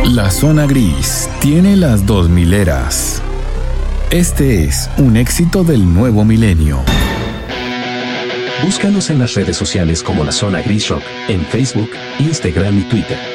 La Zona Gris tiene las 2000 eras. Este es un éxito del nuevo milenio. Búscanos en las redes sociales como La Zona Gris Rock, en Facebook, Instagram y Twitter.